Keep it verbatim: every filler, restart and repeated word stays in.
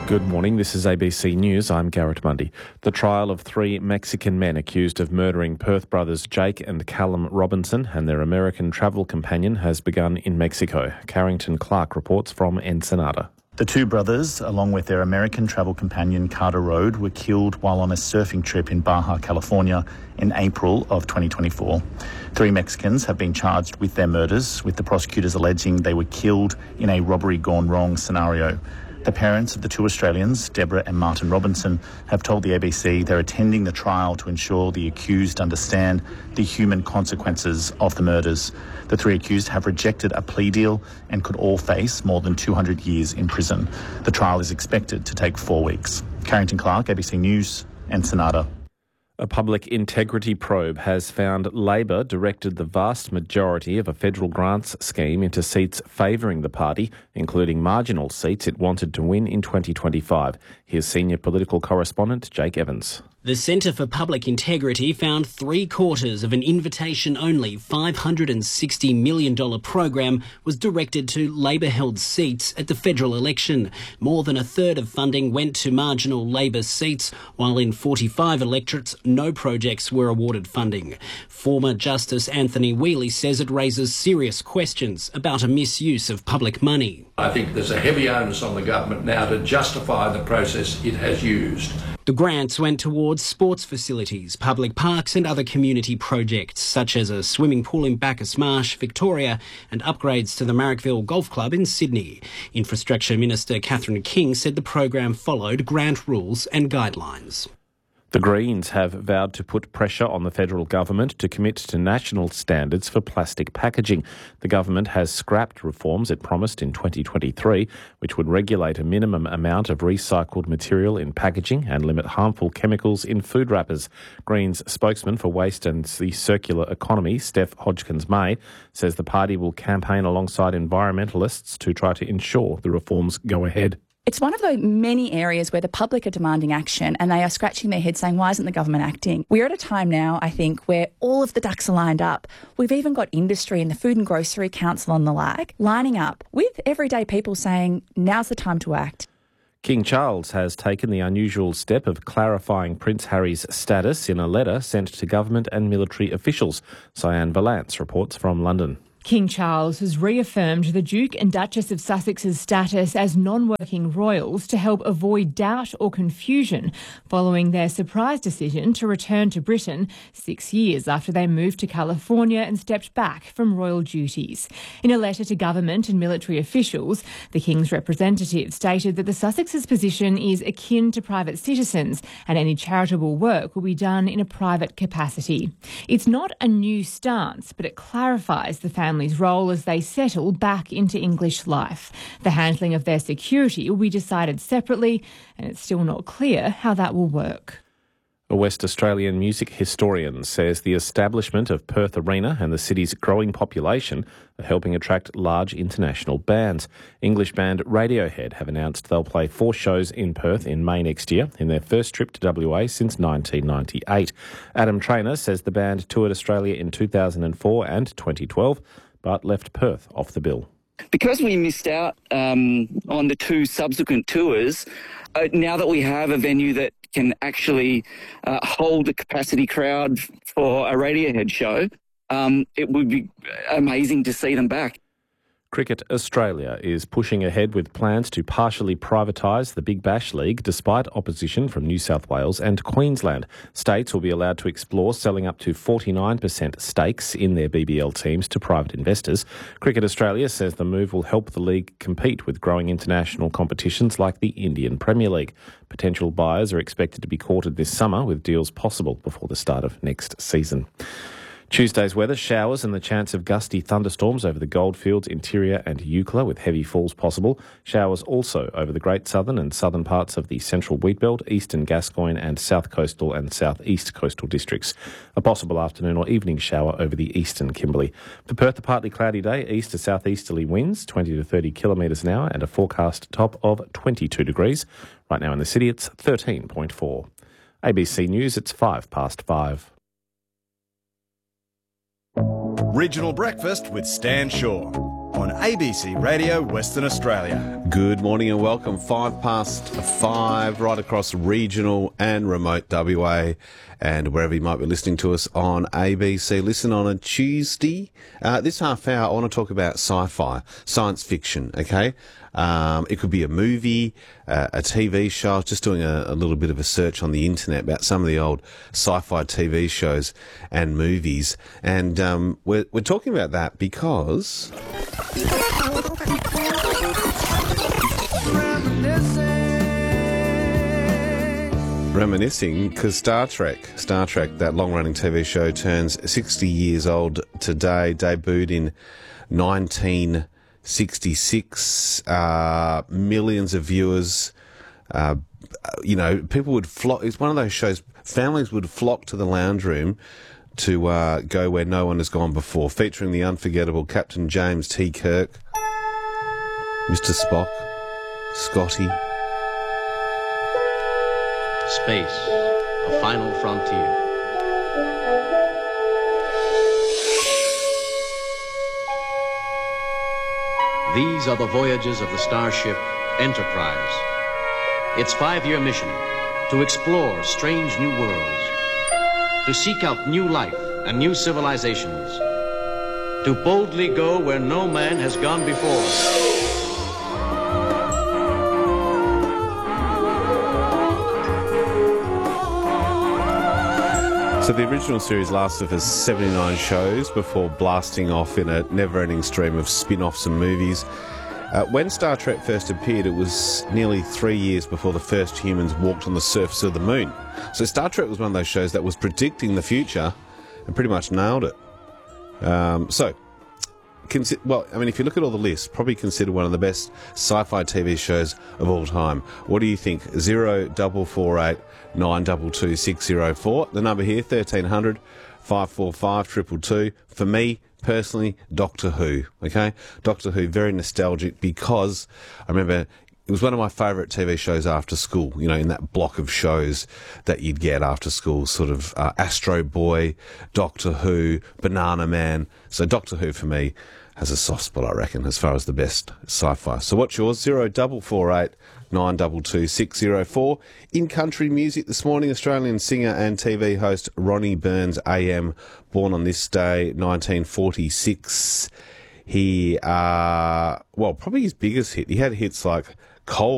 Good morning, this is A B C News. I'm Garrett Mundy. The trial of three Mexican men accused of murdering Perth brothers Jake and Callum Robinson and their American travel companion has begun in Mexico. Carrington Clark reports from Ensenada. The two brothers, along with their American travel companion Carter Road, were killed while on a surfing trip in Baja California in April of twenty twenty-four. Three Mexicans have been charged with their murders, with the prosecutors alleging they were killed in a robbery gone wrong scenario. The parents of the two Australians, Deborah and Martin Robinson, have told the A B C they're attending the trial to ensure the accused understand the human consequences of the murders. The three accused have rejected a plea deal and could all face more than two hundred years in prison. The trial is expected to take four weeks. Carrington Clark, A B C News, Ensenada. A public integrity probe has found Labor directed the vast majority of a federal grants scheme into seats favouring the party, including marginal seats it wanted to win in twenty twenty-five. Here's senior political correspondent Jake Evans. The Centre for Public Integrity found three quarters of an invitation-only five hundred sixty million dollars program was directed to Labor-held seats at the federal election. More than a third of funding went to marginal Labor seats, while in forty-five electorates, no projects were awarded funding. Former Justice Anthony Whealy says it raises serious questions about a misuse of public money. I think there's a heavy onus on the government now to justify the process it has used. The grants went towards sports facilities, public parks and other community projects, such as a swimming pool in Bacchus Marsh, Victoria, and upgrades to the Marrickville Golf Club in Sydney. Infrastructure Minister Catherine King said the program followed grant rules and guidelines. The Greens have vowed to put pressure on the federal government to commit to national standards for plastic packaging. The government has scrapped reforms it promised in twenty twenty-three, which would regulate a minimum amount of recycled material in packaging and limit harmful chemicals in food wrappers. Greens spokesman for Waste and the Circular Economy, Steph Hodgkins-May, says the party will campaign alongside environmentalists to try to ensure the reforms go ahead. It's one of the many areas where the public are demanding action and they are scratching their heads saying, why isn't the government acting? We're at a time now, I think, where all of the ducks are lined up. We've even got industry and the Food and Grocery Council on the lag lining up with everyday people saying, now's the time to act. King Charles has taken the unusual step of clarifying Prince Harry's status in a letter sent to government and military officials. Cyan Valance reports from London. King Charles has reaffirmed the Duke and Duchess of Sussex's status as non-working royals to help avoid doubt or confusion following their surprise decision to return to Britain six years after they moved to California and stepped back from royal duties. In a letter to government and military officials, the King's representative stated that the Sussex's position is akin to private citizens and any charitable work will be done in a private capacity. It's not a new stance, but it clarifies the family family's role as they settle back into English life. The handling of their security will be decided separately, and it's still not clear how that will work. A West Australian music historian says the establishment of Perth Arena and the city's growing population are helping attract large international bands. English band Radiohead have announced they'll play four shows in Perth in May next year, in their first trip to W A since nineteen ninety-eight. Adam Trainer says the band toured Australia in two thousand four and twenty twelve, but left Perth off the bill. Because we missed out um, on the two subsequent tours, uh, now that we have a venue that can actually uh, hold a capacity crowd for a Radiohead show, um, it would be amazing to see them back. Cricket Australia is pushing ahead with plans to partially privatise the Big Bash League despite opposition from New South Wales and Queensland. States will be allowed to explore selling up to forty-nine percent stakes in their B B L teams to private investors. Cricket Australia says the move will help the league compete with growing international competitions like the Indian Premier League. Potential buyers are expected to be courted this summer, with deals possible before the start of next season. Tuesday's weather, showers and the chance of gusty thunderstorms over the Goldfields, Interior and Eucla with heavy falls possible. Showers also over the Great Southern and southern parts of the Central Wheatbelt, Eastern Gascoyne and South Coastal and South East Coastal districts. A possible afternoon or evening shower over the Eastern Kimberley. For Perth, a partly cloudy day, east to southeasterly winds, twenty to thirty kilometres an hour and a forecast top of twenty-two degrees. Right now in the city, it's thirteen point four. A B C News, it's five past five. Regional Breakfast with Stan Shaw on A B C Radio Western Australia. Good morning and welcome. Five past five, right across regional and remote W A and wherever you might be listening to us on A B C. Listen on a Tuesday. Uh, this half hour, I want to talk about sci-fi, science fiction, okay? Um, it could be a movie, uh, a T V show. I was just doing a, a little bit of a search on the internet about some of the old sci-fi T V shows and movies. And um, we're, we're talking about that because... Reminiscing, because Star Trek, Star Trek, that long-running T V show, turns sixty years old today, debuted in nineteen sixty-six, uh, millions of viewers, uh, you know, people would flock, it's one of those shows, families would flock to the lounge room to uh, go where no one has gone before, featuring the unforgettable Captain James T. Kirk, Mister Spock, Scotty. Space, a final frontier. These are the voyages of the starship Enterprise. Its five-year mission, to explore strange new worlds, to seek out new life and new civilizations, to boldly go where no man has gone before. So the original series lasted for seventy-nine shows before blasting off in a never-ending stream of spin-offs and movies. Uh, when Star Trek first appeared, it was nearly three years before the first humans walked on the surface of the moon. So Star Trek was one of those shows that was predicting the future and pretty much nailed it. Um, so, consi- well, I mean, if you look at all the lists, probably considered one of the best sci-fi T V shows of all time. What do you think? Zero double four eight nine double two six zero four. The number here, thirteen hundred five four five two two two. For me, personally, Doctor Who, okay? Doctor Who, very nostalgic because I remember it was one of my favourite T V shows after school, you know, in that block of shows that you'd get after school, sort of uh, Astro Boy, Doctor Who, Banana Man. So Doctor Who, for me, has a soft spot, I reckon, as far as the best sci-fi. So what's yours? Zero double four eight nine double two six zero four. In country music this morning, Australian singer and T V host Ronnie Burns A M, born on this day, nineteen forty-six. He, uh, well, probably his biggest hit. He had hits like Cold